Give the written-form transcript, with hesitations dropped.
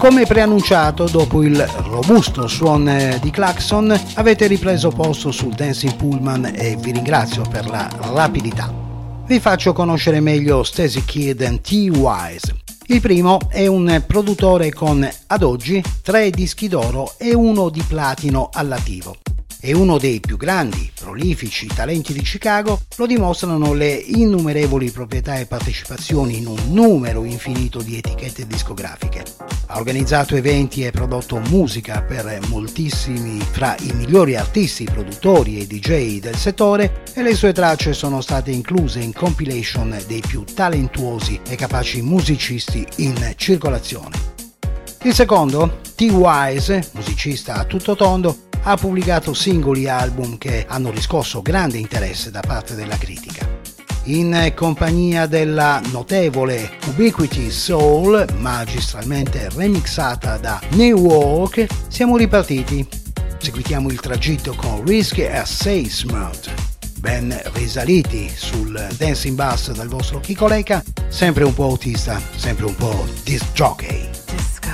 Come preannunciato, dopo il robusto suon di clacson, avete ripreso posto sul Dancing Pullman e vi ringrazio per la rapidità. Vi faccio conoscere meglio Stacy Kidd e T-Wise. Il primo è un produttore con, ad oggi, 3 dischi d'oro e 1 di platino all'attivo. È uno dei più grandi, prolifici talenti di Chicago, lo dimostrano le innumerevoli proprietà e partecipazioni in un numero infinito di etichette discografiche. Ha organizzato eventi e prodotto musica per moltissimi fra i migliori artisti, produttori e DJ del settore e le sue tracce sono state incluse in compilation dei più talentuosi e capaci musicisti in circolazione. Il secondo, T-Wise, musicista a tutto tondo, ha pubblicato singoli e album che hanno riscosso grande interesse da parte della critica. In compagnia della notevole Ubiquity Soul, magistralmente remixata da New York, siamo ripartiti. Seguitiamo il tragitto con Risky e Say Smart. Ben risaliti sul dancing bus dal vostro Kiko Leica, sempre un po' autista, sempre un po' disc jockey.